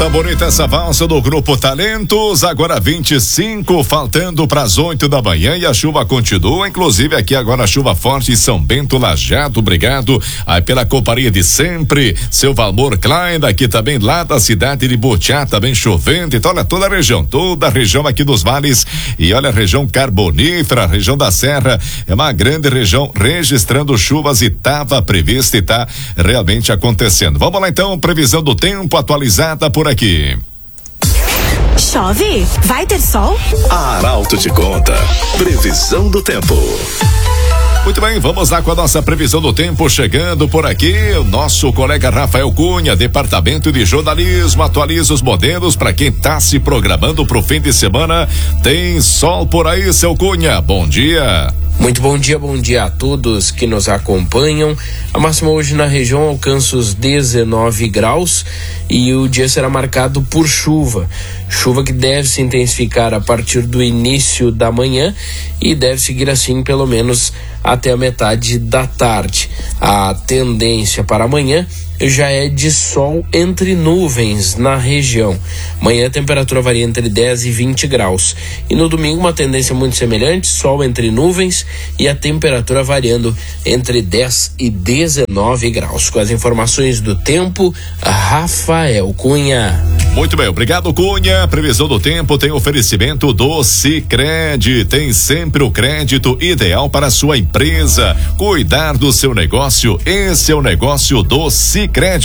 Tá bonita essa valsa do Grupo Talentos, agora 25, faltando para as 8 da manhã e a chuva continua, inclusive aqui agora a chuva forte em São Bento, Lajeado, obrigado aí pela companhia de sempre, seu Valmor Klein, aqui também lá da cidade de Butiá, também chovendo, então olha toda a região aqui dos vales e olha a região carbonífera, a região da Serra, é uma grande região registrando chuvas e estava prevista e tá realmente acontecendo. Vamos lá então, previsão do tempo atualizada por aqui. Chove? Vai ter sol? A Arauto te conta. Previsão do tempo. Muito bem, vamos lá com a nossa previsão do tempo chegando por aqui. O nosso colega Rafael Cunha, Departamento de Jornalismo, atualiza os modelos para quem está se programando para o fim de semana. Tem sol por aí, seu Cunha. Bom dia. Muito bom dia a todos que nos acompanham. A máxima hoje na região alcança os 19 graus e o dia será marcado por chuva. Chuva que deve se intensificar a partir do início da manhã e deve seguir assim pelo menos até a metade da tarde. A tendência para amanhã já é de sol entre nuvens na região. Amanhã a temperatura varia entre 10 e 20 graus. E no domingo uma tendência muito semelhante, sol entre nuvens e a temperatura variando entre 10 e 19 graus. Com as informações do tempo, Rafael Cunha. Muito bem, obrigado Cunha. Previsão do tempo tem oferecimento do Sicredi. Tem sempre o crédito ideal para a sua empresa. Cuidar do seu negócio, esse é o negócio do Sicredi.